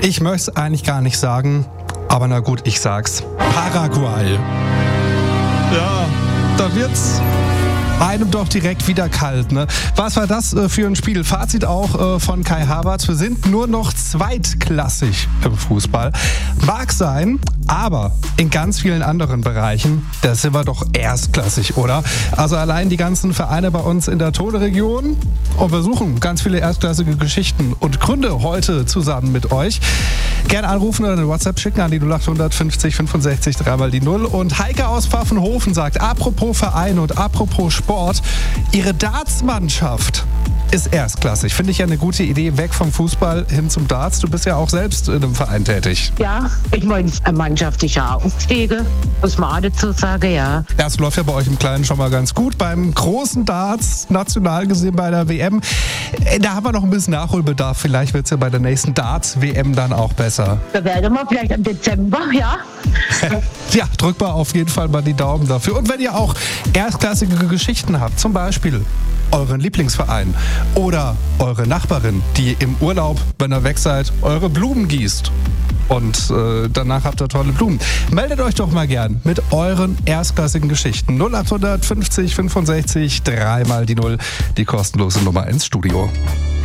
Ich möchte es eigentlich gar nicht sagen, aber na gut, ich sag's. Paraguay. Ja, da wird's einem doch direkt wieder kalt, ne? Was war das für ein Spiel? Fazit auch von Kai Havertz. Wir sind nur noch zweitklassig im Fußball. Mag sein, aber in ganz vielen anderen Bereichen, da sind wir doch erstklassig, oder? Also allein die ganzen Vereine bei uns in der Tone-Region. Und wir suchen ganz viele erstklassige Geschichten und Gründe heute zusammen mit euch. Gerne anrufen oder eine WhatsApp schicken an die 0800 50 65 3 die 0. Und Heike aus Pfaffenhofen sagt, apropos Verein und apropos Sport, ihre Darts-Mannschaft ist erstklassig. Finde ich ja eine gute Idee, weg vom Fußball hin zum Darts. Du bist ja auch selbst in einem Verein tätig. Ja, ich meine, mannschaftlicher Aufstiege, muss man auch dazu sagen, ja. Ja, es läuft ja bei euch im Kleinen schon mal ganz gut. Beim großen Darts, national gesehen bei der WM, da haben wir noch ein bisschen Nachholbedarf. Vielleicht wird es ja bei der nächsten Darts-WM dann auch besser. Da werden wir vielleicht im Dezember, ja. Ja, drückt mal auf jeden Fall mal die Daumen dafür. Und wenn ihr auch erstklassige Geschichten habt, zum Beispiel euren Lieblingsverein oder eure Nachbarin, die im Urlaub, wenn ihr weg seid, eure Blumen gießt. Und danach habt ihr tolle Blumen. Meldet euch doch mal gern mit euren erstklassigen Geschichten. 0850 65 3 mal die 0, die kostenlose Nummer ins Studio.